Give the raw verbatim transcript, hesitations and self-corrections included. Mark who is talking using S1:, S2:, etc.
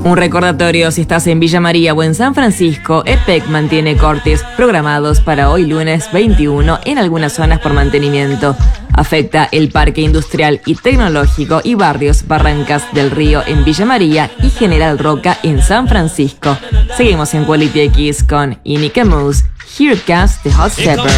S1: Un recordatorio: si estás en Villa María o en San Francisco, E P E C mantiene cortes programados para hoy lunes veintiuno en algunas zonas por mantenimiento. Afecta el Parque Industrial y Tecnológico y barrios Barrancas del Río en Villa María y General Roca en San Francisco. Seguimos en Quality X con Inika Moose, Here Comes the Hot Stepper.